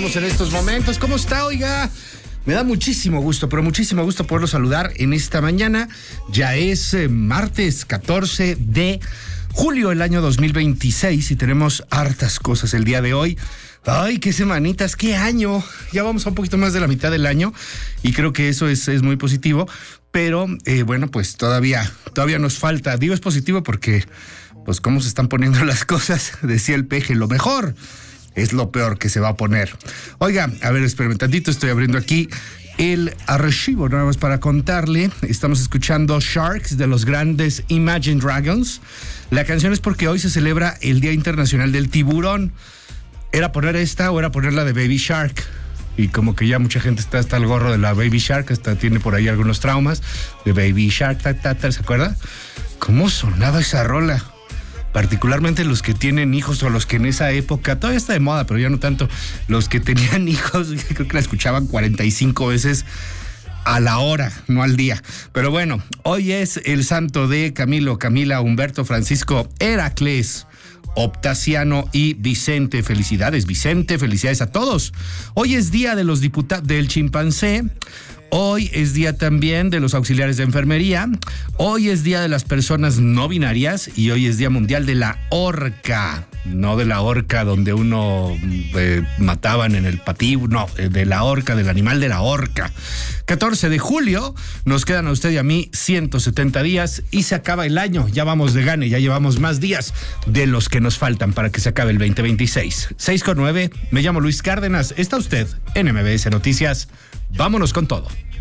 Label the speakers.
Speaker 1: tenemos en estos momentos. ¿Cómo está, oiga? Me da muchísimo gusto, pero muchísimo gusto poderlo saludar en esta mañana. Ya es martes 14 de julio del año 2026 y tenemos hartas cosas el día de hoy. Ay, qué semanitas, qué año. Ya vamos a un poquito más de la mitad del año y creo que eso es muy positivo. Pero bueno, pues todavía nos falta. Digo es positivo porque, pues cómo se están poniendo las cosas, decía el Peje, lo mejor es lo peor que se va a poner. Oiga, a ver, espérame tantito, estoy abriendo aquí el archivo nada más para contarle. Estamos escuchando Sharks de los grandes Imagine Dragons. La canción es porque hoy se celebra el Día Internacional del Tiburón. ¿Era poner esta o era poner la de Baby Shark? Y como que ya mucha gente está hasta el gorro de la Baby Shark, hasta tiene por ahí algunos traumas de Baby Shark, ¿se acuerda? ¿Cómo sonaba esa rola? Particularmente los que tienen hijos o los que en esa época, todavía está de moda, pero ya no tanto, los que tenían hijos, creo que la escuchaban 45 veces a la hora, no al día. Pero bueno, hoy es el santo de Camilo, Camila, Humberto, Francisco, Heracles, Optaciano y Vicente. Felicidades, Vicente, felicidades a todos. Hoy es día de los diputados del chimpancé. Hoy es día también de los auxiliares de enfermería. Hoy es día de las personas no binarias y hoy es día mundial de la orca. No de la orca donde uno mataban en el patio, no, de la orca, del animal de la orca. 14 de julio, nos quedan a usted y a mí 170 días y se acaba el año. Ya vamos de gane, ya llevamos más días de los que nos faltan para que se acabe el 2026. 6:09, me llamo Luis Cárdenas, está usted en MBS Noticias. Vámonos con todo.